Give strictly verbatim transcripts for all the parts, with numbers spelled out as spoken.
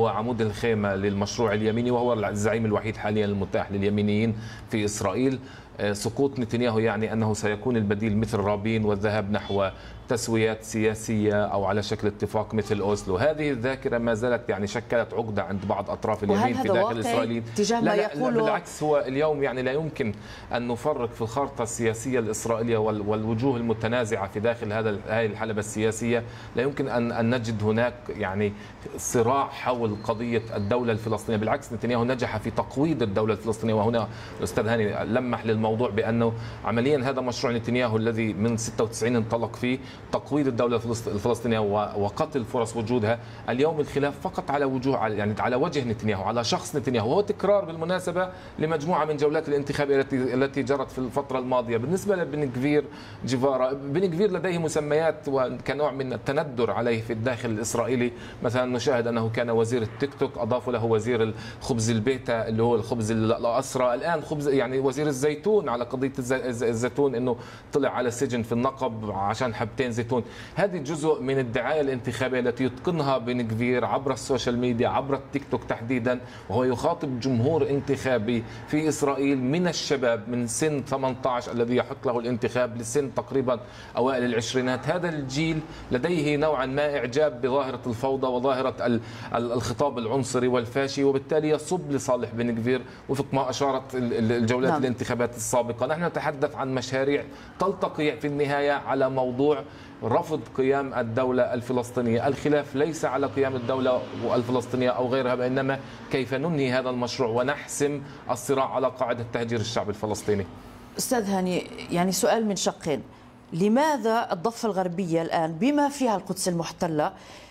هو عمود الخيمة للمشروع اليميني، وهو الزعيم الوحيد حاليا المتاح لليمينيين في إسرائيل. سقوط نتنياهو يعني أنه سيكون البديل مثل رابين والذهاب نحو تسويات سياسية أو على شكل اتفاق مثل أوسلو. هذه الذاكرة ما زالت يعني شكلت عقدة عند بعض أطراف اليمين في داخل إسرائيل. لا, لا, لا بالعكس، هو اليوم يعني لا يمكن أن نفرق في الخارطة السياسية الإسرائيلية والوجوه المتنازعة في داخل هذا هذه الحلبة السياسية. لا يمكن أن أن نجد هناك يعني صراع حول قضية الدولة الفلسطينية. بالعكس، نتنياهو نجح في تقويض الدولة الفلسطينية. وهنا الأستاذ هاني لمح للموضوع بأنه عمليا هذا مشروع نتنياهو الذي من ستة وتسعين انطلق فيه تقويض الدولة الفلسطينية وقتل فرص وجودها. اليوم الخلاف فقط على وجوه يعني على وجه نتنياهو، على شخص نتنياهو، وهو تكرار بالمناسبة لمجموعة من جولات الانتخابية التي التي جرت في الفترة الماضية. بالنسبة لبن غفير جيفارا، بن غفير لديه مسميات وكنوع من التندر عليه في الداخل الإسرائيلي. مثلا نشاهد أنه كان وزير التيك توك، أضافوا له وزير الخبز البيتا اللي هو الخبز الأسرى، الآن خبز يعني وزير الزيتون على قضية الزيتون، أنه طلع على السجن في النقب عشان حبتين زيتون. هذه جزء من الدعاية الانتخابية التي يتقنها بن غفير عبر السوشيال ميديا، عبر التيك توك تحديدا، وهو يخاطب جمهور انتخابي في إسرائيل من الشباب من سن ثمانية عشر الذي يحق له الانتخاب لسن تقريبا أوائل العشرينات. هذا الجيل لديه نوعا ما إعجاب بظاهرة الفوضى وظاهرة الخطاب العنصري والفاشي، وبالتالي يصب لصالح بن غفير وفق ما أشارت الجولات نعم. الانتخابات السابقة. نحن نتحدث عن مشاريع تلتقي في النهاية على موضوع رفض قيام الدولة الفلسطينية. الخلاف ليس على قيام الدولة الفلسطينية أو غيرها، وإنما كيف ننهي هذا المشروع ونحسم الصراع على قاعدة تهجير الشعب الفلسطيني. أستاذ هاني، يعني سؤال من شقين: لماذا الضفة الغربية الآن بما فيها القدس المحتلة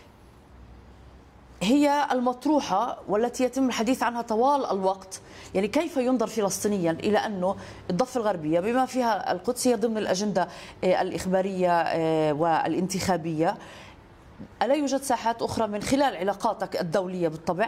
هي المطروحة والتي يتم الحديث عنها طوال الوقت؟ يعني كيف ينظر فلسطينيا إلى أنه الضفة الغربية بما فيها القدس هي ضمن الأجندة الإخبارية والانتخابية؟ ألا يوجد ساحات أخرى من خلال علاقاتك الدولية بالطبع؟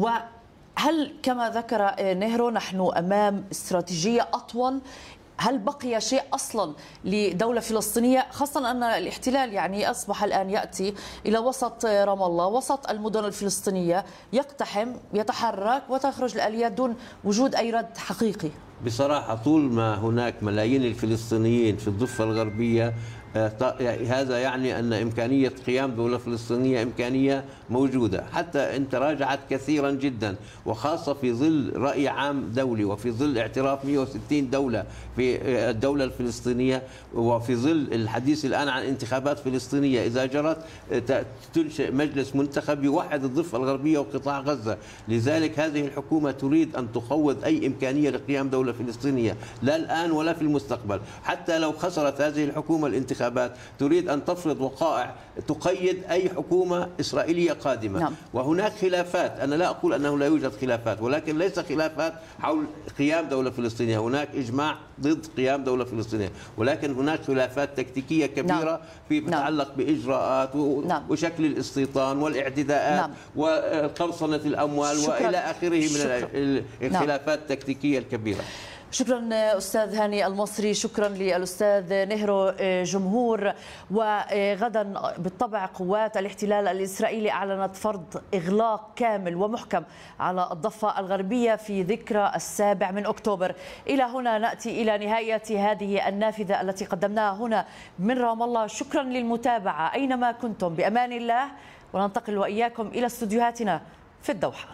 وهل كما ذكر نهرو نحن أمام استراتيجية أطول؟ هل بقي شيء أصلا لدولة فلسطينية، خاصة أن الاحتلال يعني أصبح الآن يأتي إلى وسط رام الله، وسط المدن الفلسطينية، يقتحم، يتحرك وتخرج الآليات دون وجود أي رد حقيقي؟ بصراحة طول ما هناك ملايين الفلسطينيين في الضفة الغربية هذا يعني أن إمكانية قيام دولة فلسطينية إمكانية موجودة، حتى إن تراجعت كثيرا جدا، وخاصة في ظل رأي عام دولي وفي ظل اعتراف مئة وستين دولة في الدولة الفلسطينية، وفي ظل الحديث الآن عن انتخابات فلسطينية إذا جرت تنشئ مجلس منتخب يوحد الضفة الغربية وقطاع غزة. لذلك هذه الحكومة تريد أن تخوض أي إمكانية لقيام دولة فلسطينية، لا الآن ولا في المستقبل. حتى لو خسرت هذه الحكومة الانتخابات تريد أن تفرض وقائع تقيد أي حكومة إسرائيلية قادمة. نعم. وهناك خلافات، أنا لا أقول أنه لا يوجد خلافات، ولكن ليس خلافات حول قيام دولة فلسطينية. هناك إجماع ضد قيام دولة فلسطينية، ولكن هناك خلافات تكتيكية كبيرة نعم. في تتعلق بإجراءات نعم. وشكل الاستيطان والاعتداءات نعم. وقرصنة الأموال شكرا. وإلى آخره من شكرا. الخلافات نعم. التكتيكية الكبيرة. شكرا أستاذ هاني المصري، شكرا للأستاذ نهرو جمهور. وغدا بالطبع قوات الاحتلال الإسرائيلي أعلنت فرض إغلاق كامل ومحكم على الضفة الغربية في ذكرى السابع من أكتوبر. إلى هنا نأتي إلى نهاية هذه النافذة التي قدمناها هنا من رام الله. شكرا للمتابعة أينما كنتم، بأمان الله، وننتقل وإياكم إلى استديوهاتنا في الدوحة.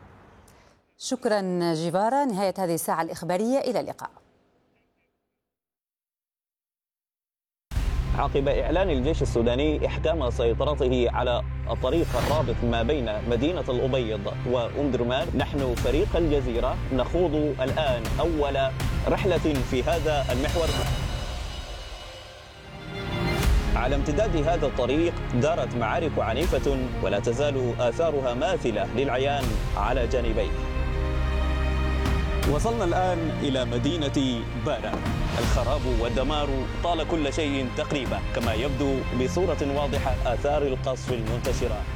شكرا جيفارا. نهاية هذه الساعة الإخبارية، إلى اللقاء. عقب إعلان الجيش السوداني إحكام سيطرته على الطريق الرابط ما بين مدينة الأبيض وأم درمان، نحن فريق الجزيرة نخوض الآن أول رحلة في هذا المحور. على امتداد هذا الطريق دارت معارك عنيفة ولا تزال آثارها ماثلة للعيان على جانبيه. وصلنا الآن إلى مدينة بارا. الخراب والدمار طال كل شيء تقريبا، كما يبدو بصورة واضحة آثار القصف المنتشرة